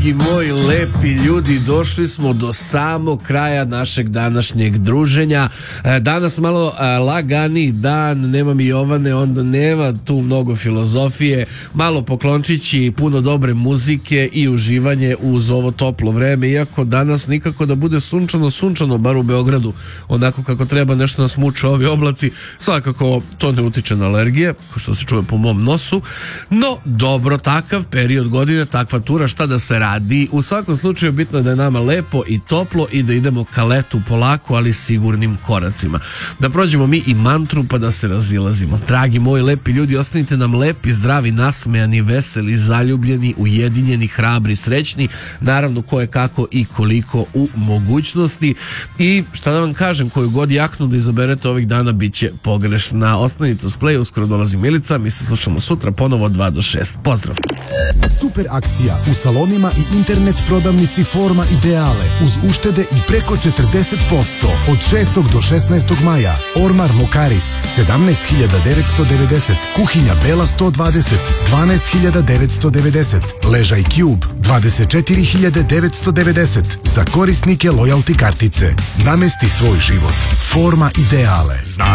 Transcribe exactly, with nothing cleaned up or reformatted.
Dragi moji lepi ljudi, došli smo do samog kraja našeg današnjeg druženja. Danas malo laganiji dan, nema mi Jovane, onda nema tu mnogo filozofije, malo poklončići, puno dobre muzike i uživanje uz ovo toplo vreme, iako danas nikako da bude sunčano, sunčano, bar u Beogradu, onako kako treba, nešto nas muče ovi oblaci, svakako to ne utiče na alergije, kao što se čuje po mom nosu, no dobro, takav period godine, takva tura, šta da se radi. U svakom slučaju bitno da je nama lepo i toplo i da idemo ka letu polako, ali sigurnim koracima. Da prođemo mi i mantru pa da se razilazimo. Dragi moji lepi ljudi, ostanite nam lepi, zdravi, nasmejani, veseli, zaljubljeni, ujedinjeni, hrabri, srećni, naravno ko je kako i koliko u mogućnosti. I šta da vam kažem, koju god jaknu da izaberete ovih dana bit će pogrešna. Ostanite uz play, uskoro dolazi Milica, mi se slušamo sutra ponovo od dva do šest. Pozdrav! Super akcija u salonima i internet prodavnici Forma Ideale uz uštede i preko četrdeset posto od šestog do šesnaestog maja. Ormar Mokaris sedamnaest hiljada devetsto devedeset, kuhinja Bela sto dvadeset dvanaest hiljada devetsto devedeset, ležaj Cube dvadeset četiri hiljade devetsto devedeset za korisnike lojalty kartice. Namesti svoj život. Forma Ideale.